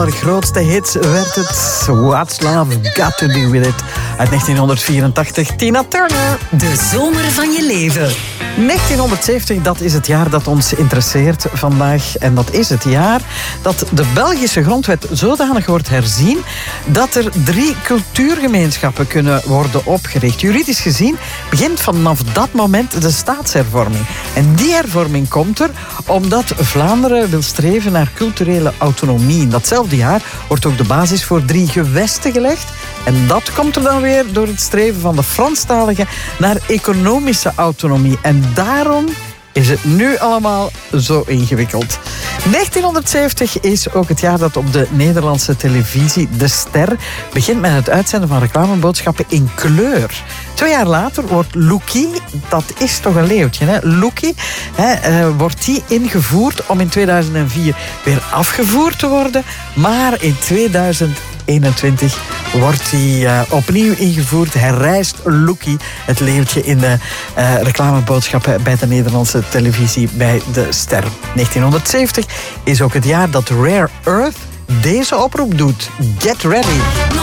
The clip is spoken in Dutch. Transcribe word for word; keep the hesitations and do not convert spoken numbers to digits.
De grootste hits werd het What's Love Got To Do With It uit negentienhonderdvierentachtig, Tina Turner. De zomer van je leven. negentienhonderdzeventig, dat is het jaar dat ons interesseert vandaag. En dat is het jaar dat de Belgische grondwet zodanig wordt herzien dat er drie cultuurgemeenschappen kunnen worden opgericht. Juridisch gezien begint vanaf dat moment de staatshervorming. En die hervorming komt er omdat Vlaanderen wil streven naar culturele autonomie. In datzelfde jaar wordt ook de basis voor drie gewesten gelegd. En dat komt er dan weer door het streven van de Franstaligen naar economische autonomie. En daarom is het nu allemaal zo ingewikkeld. negentienhonderdzeventig is ook het jaar dat op de Nederlandse televisie De Ster begint met het uitzenden van reclameboodschappen in kleur. Twee jaar later wordt Loekie, dat is toch een leeuwtje, hè? Loekie, hè, uh, wordt die ingevoerd om in tweeduizend vier weer afgevoerd te worden. Maar in tweeduizend eenentwintig wordt hij uh, opnieuw ingevoerd. Hij reist Loekie, het leeuwtje, in de uh, reclameboodschappen bij de Nederlandse televisie bij De Ster. negentienhonderdzeventig is ook het jaar dat Rare Earth deze oproep doet. Get ready.